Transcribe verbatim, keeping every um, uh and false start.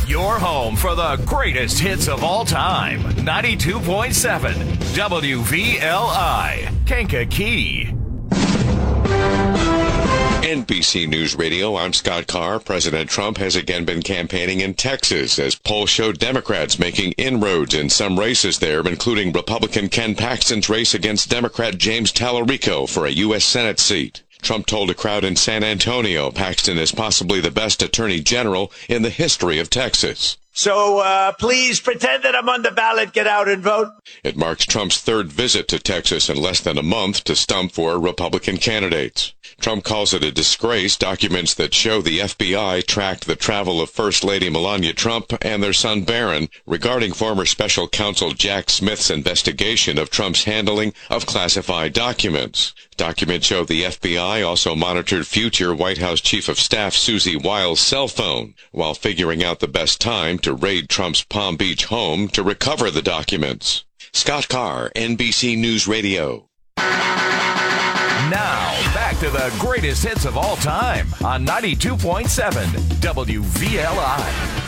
Your home for the greatest hits of all time. ninety-two point seven W V L I, Kankakee. N B C News Radio, I'm Scott Carr. President Trump has again been campaigning in Texas as polls show Democrats making inroads in some races there, including Republican Ken Paxton's race against Democrat James Tallarico for a U S Senate seat. Trump told a crowd in San Antonio Paxton is possibly the best attorney general in the history of Texas. So uh, please pretend that I'm on the ballot. Get out and vote. It marks Trump's third visit to Texas in less than a month to stump for Republican candidates. Trump calls it a disgrace. Documents that show the F B I tracked the travel of First Lady Melania Trump and their son Barron regarding former special counsel Jack Smith's investigation of Trump's handling of classified documents. Documents show the F B I also monitored future White House Chief of Staff Susie Wiles' cell phone while figuring out the best time to raid Trump's Palm Beach home to recover the documents. Scott Carr, N B C News Radio. Now, back to the greatest hits of all time on ninety-two point seven W V L I.